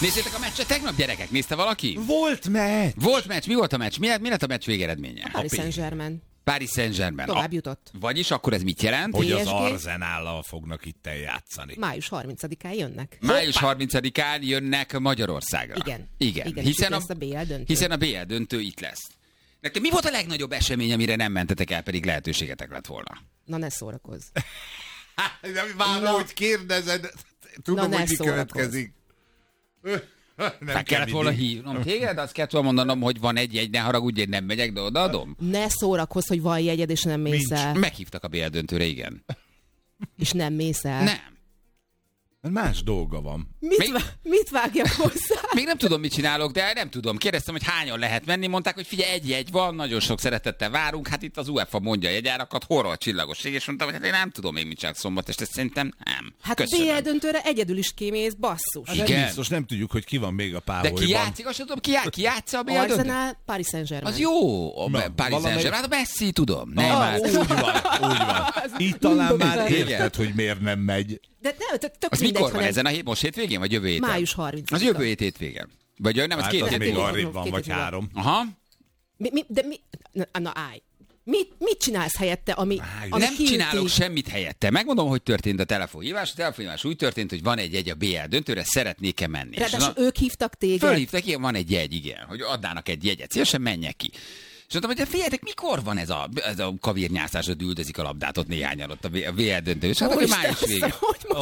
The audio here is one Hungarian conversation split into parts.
Nézzétek a meccset tegnap, gyerekek? Nézte valaki? Volt meccs! Volt meccs. Mi volt a meccs? Mi lett a meccs végeredménye? Paris Saint-Germain. Paris Saint-Germain. Tovább jutott. Vagyis akkor ez mit jelent? Hogy az PSG? Arzenállal fognak itt eljátszani. Május 30-án jönnek. Május 30-án jönnek Magyarországra. Igen. Hiszen a BL döntő itt lesz. Nektek mi volt a legnagyobb esemény, amire nem mentetek el, pedig lehetőségetek lett volna? Na ne szórakozz. Várom, hogy kérdezed. Tudom, hogy mi következik. Fel kellett volna hívnom téged, azt kellett volna mondanom, hogy van egy jegy, ne haragudj, én nem megyek, de odaadom. Ne szórakozz, hogy van jegyed, és nem mész el. Meghívtak a BL döntőre, igen. És nem mész el. Nem. Más dolga van. Mit vágjak hozzá? Még nem tudom, mit csinálok, de nem tudom. Kérdeztem, hogy hányan lehet menni, mondták, hogy figyelj, egy jegy van, nagyon sok szeretettel várunk, hát itt az UEFA mondja a jegyárakat, horror csillagosság, és mondtam, hogy hát én nem tudom még mit csinálok szombat, és ezt szerintem nem. Hát a BL döntőre egyedül is kimész, basszus. Igen. Nem biztos, nem tudjuk, hogy ki van még a páholyban. De ki játszik, azt tudom, ki játsza a BL döntőt? Arsenal, Paris Saint-Germain. Az jó, a Paris Saint-Germain, hát a Messi, tudom. Nem, úgy van. Itt talán már érted, hogy miért nem megy. De nem, tök az mindegy, mikor van ezen a most hétvégén, vagy jövő héten? Május 30. Az jövő hétvégén. Vagy nem, az Hát két az még hétvégén. arrébb van, vagy 3. Aha. Na állj. Mit csinálsz helyette, ami Nem kiüti? csinálok semmit helyette. Megmondom, hogy történt a telefonhívás. A telefonhívás úgy történt, hogy van egy jegy a BL döntőre, szeretnék-e menni. Ráadásul ők hívtak téged. Fölhívtak, igen, van egy jegy, igen, hogy adnának egy jegyet. Szívesen menjek ki. És mondtam, hogy figyeljetek, mikor van ez a kavírnyászás, hogy üldözik a labdát ott néhányan ott a VL döntő. És hát, hogy május végén.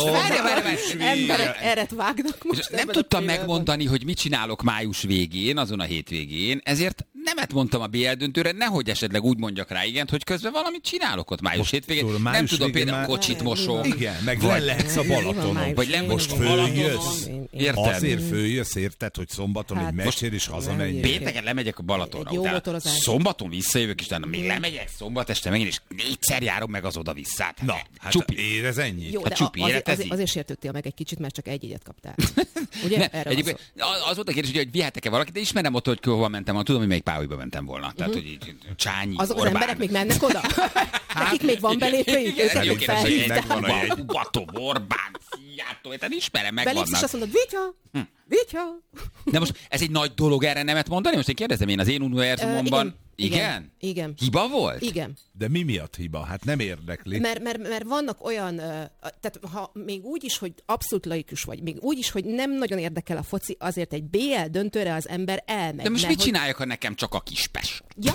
Emberek eret vágnak most. És nem tudtam megmondani, hogy mit csinálok május végén, azon a hétvégén, ezért nemet mondtam a BL döntőre, nehogy esetleg úgy mondjak rá igent, hogy közben valamit csinálok ott május hétvégén. Nem tudom, például kocsit mosom. Igen, meg lehetsz a Balatonon. Vagy most följössz. Érted? Azért följössz, érted, hogy szombaton egy meccsér és hazamegy. Pénteken lemegyek a Balatonra. Jó motorozás. Szombaton visszajövök, és utána még lemegyek szombat este megint, és 4-szer járom meg az oda-visszát. Na, hát érez ennyi. Jó, de azért sértődtél meg egy kicsit, mert csak egy jegyet kaptál. Ugye? Az volt a kérdés, hogy vihetek-e valakit, de ismerem ott, hogy hova mentem, tudom, hogy melyik páholyba mentem volna. Tehát, hogy így Csányi, azok az emberek még mennek oda? Nekik még van belépőjük? Őket felhívták. Batov, Orbán, Szijjártó, tehát ismerem, megvannak. Belépsz, és azt mondod, Vitya. De most ez egy nagy dolog erre nemet mondani? Most én kérdezem, én az én univerzumomban... Igen? Igen. Hiba volt? Igen. De mi miatt hiba? Hát nem érdekli. Mert vannak olyan, tehát ha még úgy is, hogy abszolút laikus vagy, még úgy is, hogy nem nagyon érdekel a foci, azért egy BL döntőre az ember elmegy. De most mit csináljak, ha nekem csak a Kispes? Ja.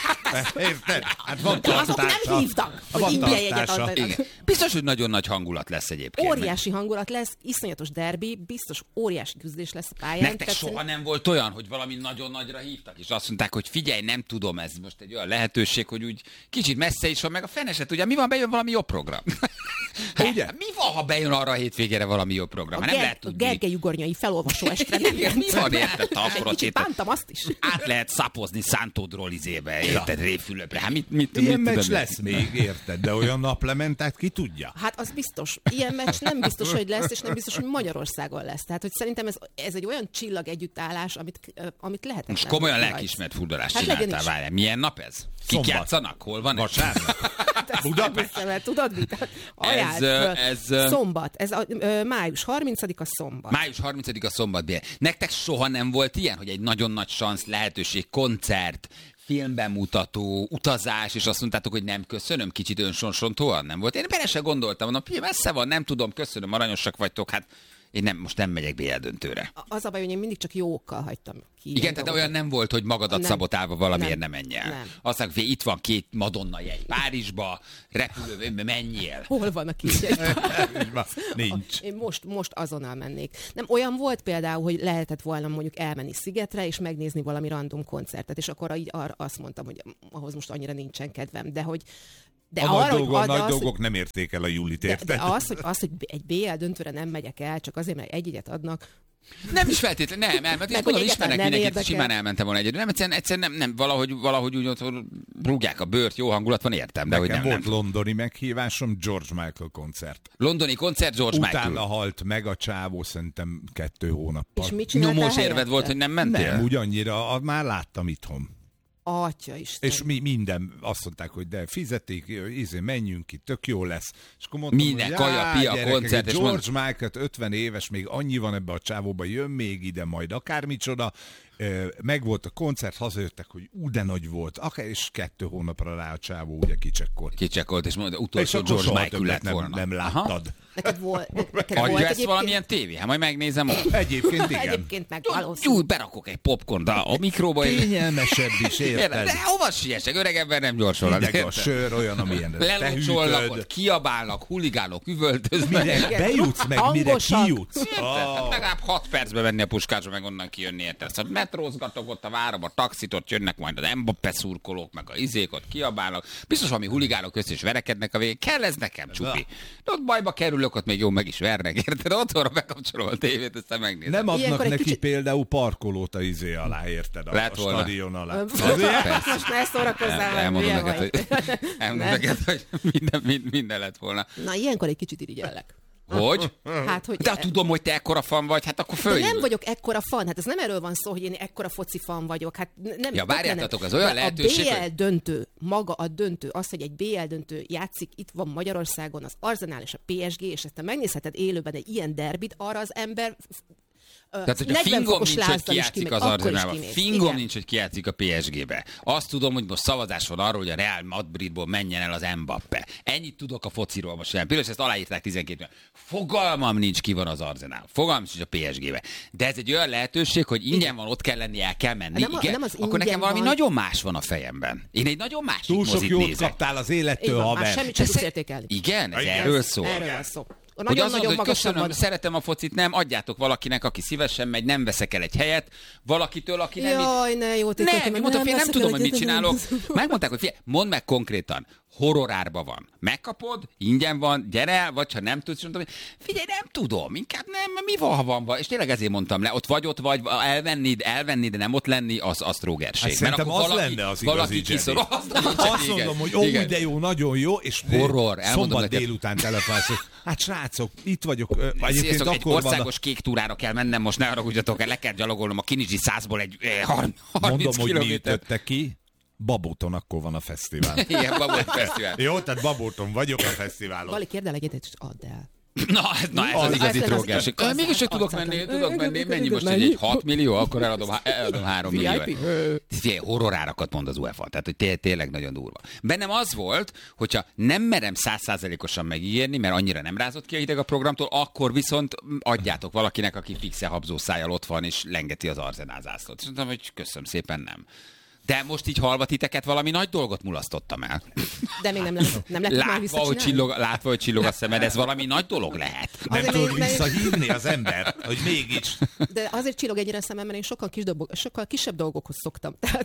Érted? Hát van azok nem hívtak, hogy ingyen jegyet adnak. Biztos, hogy nagyon nagy hangulat lesz egyébként. Óriási hangulat lesz, iszonyatos derbi, biztos óriási küzdés lesz a pályán. Nektek soha nem volt olyan, hogy valami nagyon nagyra hívtak, és azt mondták, hogy figyelj, nem tudom, ez most egy olyan lehetőség, hogy úgy kicsit messze is van, meg a feneset, ugye mi van, bejön valami jobb program? Ugye? Mi van, ha bejön arra a hétvégére valami jobb program? Nem lehet tudni. A Gergely ugornyai felolvasó estre nem mi van, érted? Kicsit bántam azt is. Át lehet szapozni Szántódról izébe, érted? Révfülöpre. Hát ilyen meccs lesz még, érted? De olyan naplementát ki tudja? Hát az biztos. Ilyen meccs nem biztos, hogy lesz, és nem biztos, hogy Magyarországon lesz. Tehát, hogy szerintem ez egy olyan csillag együttállás, amit lehet. Most komolyan lelkiismert furdalást csináltál, várjál. Milyen nap ez? Kik játszanak? Hol van? Vasárnap. Budapest. Tudod mit? Ez szombat. Ez május 30-a szombat. Május 30-a szombat. Nektek soha nem volt ilyen, hogy egy nagyon nagy szansz, lehetőség, koncert, filmbemutató, utazás, és azt mondtátok, hogy nem köszönöm, kicsit önsonsontóan nem volt. Én bele se gondoltam, mondom, messze van, nem tudom, köszönöm, aranyosak vagytok, hát én most nem megyek BL döntőre. Az a baj, hogy én mindig csak jókkal hagytam ki. Igen, tehát olyan nem volt, hogy magadat szabotálva valamiért nem menj el. Nem. Azt mondják, hogy itt van 2 Madonna jegy Párizsba, repülőben menjél. Hol van a kis jegy? Nincs. Én most azonnal mennék. Nem, olyan volt például, hogy lehetett volna mondjuk elmenni Szigetre, és megnézni valami random koncertet, és akkor így azt mondtam, hogy ahhoz most annyira nincsen kedvem, de hogy de nagy dolgok nem érték el a Julit, érted? De az, hogy egy BL döntőre nem megyek el, csak azért, mert egy jegyet adnak. Nem is feltétlenül, nem, mert én mondom, ismernek mindenkit, simán elmentem volna egyedül. Nem, egyszerűen nem, valahogy úgy otthon rúgják a bőrt, jó hangulat van, értem. De nekem hogy volt londoni meghívásom, George Michael koncert. Londoni koncert, George Michael. Utána halt meg a csávó, szerintem 2 hónappal. És mit csináltál nyomós érved volt, hogy nem mentél? Nem, úgy annyira, már láttam itthon. Atya Isten. És mi minden azt mondták, hogy de fizetik, menjünk ki, tök jó lesz. És akkor mondtam, minden hogy kaja, pia, gyerekek, koncert. George Michael, 50 éves, még annyi van ebbe a csávóba, jön még ide majd akármicsoda. Megvolt a koncert, hazajöttek, hogy de nagy volt. Akár és 2 hónapra rá a csávó ugye kicsekkolt. Kicsekkolt, és mondta, utolsó és akkor George Michael lett volna. Nem láttad. Neked volt Adja ezt egyébként? valamilyen tévé? Hát majd megnézem ott. Egyébként igen. Egyébként meg valószínű. Jó, berakok egy popcorn a mikróba. Kényelmesebb is, érted? De hova siessek? Öreg ember nem gyorsul. Hideg a sör, olyan, amilyen Lelocsolnak, ott kiabálnak, huligánok, üvöltöznek. Mire bejutsz, meg Hangosak. mire kijutsz. Legalább 6 percbe venni a puskásba, meg onnan kijönni, érted? Szóval metrózgatok ott a várom, a taxit, ott jönnek majd az Mbappé szurkolók, meg a izék, ott kiabálnak. Biztos, valami huligánok össze is verekednek a végén. Kell ez nekem, csupi. De ott bajba kerülök, ott még jó meg is vernek, érted? Otthonra bekapcsolom a tévét, aztán megnézem. Nem adnak Ilyenkor egy neki kicsit- például parkolót a izé alá, érted? A Lehet volna. stadion alá. Most ne szórakozzál, Elmondom hülye neked, vagy. hogy minden lett volna. Na, ilyenkor egy kicsit irigyellek. Hogy? Hát, hogy De tudom, hogy te ekkora fan vagy, hát akkor de följön. nem vagyok ekkora fan, hát ez nem erről van szó, hogy én ekkora foci fan vagyok. Hát nem, Ja, várjátok, nem. az olyan De lehetőség, a BL hogy- döntő, maga a döntő, az, hogy egy BL döntő játszik, itt van Magyarországon az Arsenal és a PSG, és ezt te megnézheted élőben egy ilyen derbit, arra az ember Tehát, hogy a 40 fingom fokos nincs, hogy lázzal is kijátszik kimegy, az akkor is Arzenálba. kimész. Fingom Igen. nincs, hogy kijátszik a PSG-be. Azt tudom, hogy most szavazás van arról, hogy a Real Madridból menjen el az Mbappé. Ennyit tudok a fociról most jelen. Például ezt aláírták 12-ben. Fogalmam nincs, ki van az Arzenál. Fogalmam nincs a PSG-be. De ez egy olyan lehetőség, hogy ingyen van, ott kell lenni, el kell menni. Nem Igen? nem az Akkor nekem ingyen valami van. nagyon más van a fejemben. Én egy nagyon másik Túl sok mozit jót nézek. kaptál az Így élettől, van, már haver. semmit sem De tudsz értékelni. Igen? Ez Igen. erről szól. Erről van szó. Hogy azt Nagyon-nagyon mondod, hogy magasan köszönöm, van. szeretem a focit, nem, adjátok valakinek, aki szívesen megy, nem veszek el egy helyet, valakitől, aki nem... Jaj, ne, jó, Nem, mondtam, én nem veszek tudom, el hogy mit egyet, csinálok. nem. Megmondták, hogy figyelj, mondd meg konkrétan, horrorárba van. Megkapod, ingyen van, gyere el, vagy ha nem tudsz, mondtam, figyelj, nem tudom, inkább nem, mi van, ha van. És tényleg ezért mondtam le, ott vagy, elvenni, de nem ott lenni, az trógerség. Hát szerintem az lenne az valaki igazi kiszor. Jedi. Azt mondom, hogy ó, de jó, nagyon jó, és Horror, elmondom szombat neked. délután telefonálsz, hogy hát srácok, itt vagyok. Egyébként Sziasztok, egy akkor van országos kék túrára kell mennem, most ne haragudjatok el, le kell gyalogolnom a Kinizsi 100-ból egy 30 mondom, hogy mi kilométert. ütötte ki. Babóton akkor van a fesztivál. Igen, Babot Fesztivál. Jó, tehát Babóton vagyok a fesztiválon. Vali, kérdel egyet, és add el. Na, ez az igazi az- trógerség. az- Mégis, hogy tudok menni, mennyi most egy 6 millió, akkor eladom 3 millió. Figyelj, horrorárakat mond az UEFA, tehát hogy tényleg nagyon durva. Bennem az volt, hogyha nem merem 100%-osan megígérni, mert annyira nem rázott ki a hideg a programtól, akkor viszont adjátok valakinek, aki fixe habzószájjal ott van, és lengeti az Arzenál zászlót. És mondtam, hogy köszönöm szépen, nem. De most így halva titeket valami nagy dolgot mulasztottam el. De még nem lehet már Látva, hogy csillog a szemed, ez valami nagy dolog lehet. Nem Azért tudod még- visszahívni az ember, hogy mégis. De azért csillog ennyire a szemem, mert én sokkal kisebb dolgokhoz szoktam. Tehát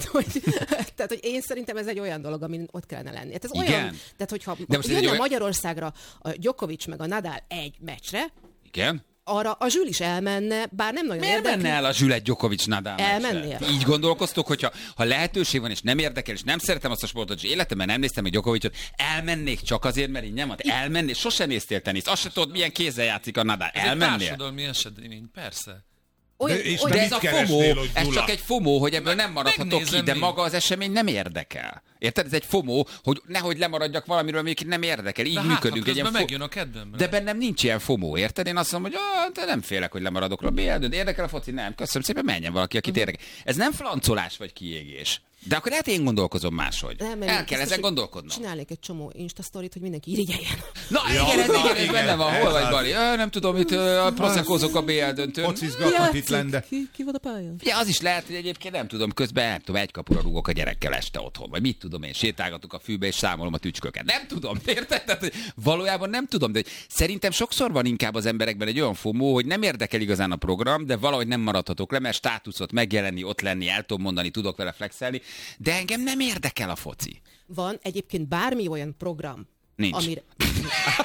hogy én szerintem ez egy olyan dolog, amin ott kellene lenni. Hát ez Igen. olyan, tehát hogyha De most ez egy jönne olyan- Magyarországra a Djokovic meg a Nadal egy meccsre, Igen? arra a Zsül is elmenne, bár nem nagyon Miért érdekli. menne el a Zsület Djokovic Nadal Elmennél? meccsre? Így gondolkoztok, hogyha lehetőség van, és nem érdekel, és nem szeretem azt a sportot, és életemben nem néztem meg Djokovicot, elmennék csak azért, mert így nem ad. Elmennél, sosem néztél teniszt, azt se tudod, milyen kézzel játszik a Nadal. Ez egy Elmennél? társadalmi esedmény, persze. Olyan, És olyan, De mit ez a keresnél, FOMO, hogy ez Gyula? csak egy FOMO, hogy ebből nem maradhatok ki, megnézem de én. maga az esemény nem érdekel. Érted? Ez egy FOMO, hogy nehogy lemaradjak valamiről, ami nem érdekel. Így De hát, működünk. ha Egy ilyen közben megjön a kedvemben. De bennem nincs ilyen FOMO, érted? Én azt mondom, hogy de nem félek, hogy lemaradok róla. BL, de érdekel a foci? Nem. Köszönöm szépen, menjen valaki, akit érdekel. Ez nem flancolás vagy kiégés. De akkor lehet én gondolkozom máshogy. nem, El kell biztos, ezen hogy gondolkodnom. Csinálnék egy csomó Insta-sztorit, hogy mindenki irigyeljen. Na igen, ez benne van. Hol vagy, Bali? Nem tudom, itt proszekkózok a BL döntőn. Focizgathat itt lenne. Ki van a pályán? Ja, az is lehet, hogy egyébként nem tudom, közben nem tudom, egy kapura rúgok a gyerekkel este otthon, vagy mit tudom én, sétálgatok a fűbe és számolom a tücsköket. Nem tudom, érted? Tehát, hogy valójában nem tudom, de hogy szerintem sokszor van inkább az emberekben egy olyan FOMO, hogy nem érdekel igazán a program, de valahogy nem maradhatok le, mert státuszot megjelenni, ott lenni, el tudom mondani, tudok vele flexelni, de engem nem érdekel a foci. Van egyébként bármi olyan program, Nincs. amire...